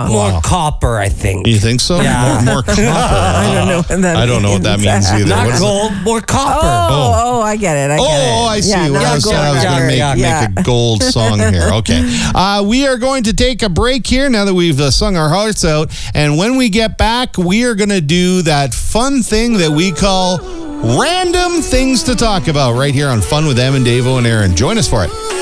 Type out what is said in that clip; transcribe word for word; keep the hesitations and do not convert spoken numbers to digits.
more Wow. copper, I think. You think so? Yeah. More, more copper. I don't know what that I don't know what that means. means either. Not What is it? gold, more copper. Oh, oh, I get it. I Oh, get it. I see. Yeah, Well, not I a was, gold I was going to record. make, yeah. make a gold song here. Okay. Uh, we are going to take a break here now that we've uh, sung our hearts out. And when we get back, we are going to do that fun thing that we call Random Things to Talk About right here on Fun with Em and Davo and Aaron. Join us for it.